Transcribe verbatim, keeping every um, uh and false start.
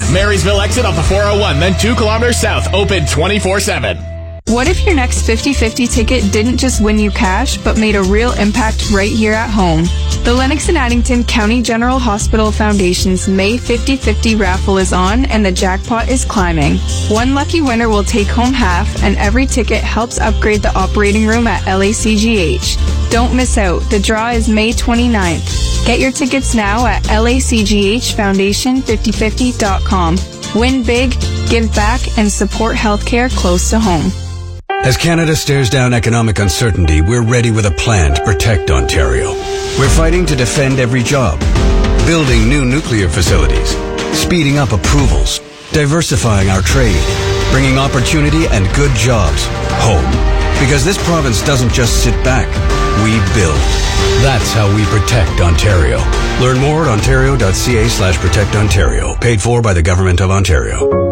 Marysville exit off the four oh one, then two kilometers south, open twenty-four seven. What if your next fifty fifty ticket didn't just win you cash, but made a real impact right here at home? The Lennox and Addington County General Hospital Foundation's May fifty fifty raffle is on, and the jackpot is climbing. One lucky winner will take home half, and every ticket helps upgrade the operating room at L A C G H. Don't miss out. The draw is May twenty-ninth. Get your tickets now at L A C G H foundation fifty fifty dot com. Win big, give back, and support healthcare close to home. As Canada stares down economic uncertainty, we're ready with a plan to protect Ontario. We're fighting to defend every job, building new nuclear facilities, speeding up approvals, diversifying our trade, bringing opportunity and good jobs home. Because this province doesn't just sit back, we build. That's how we protect Ontario. Learn more at ontario dot c a slash protect Ontario. Paid for by the Government of Ontario.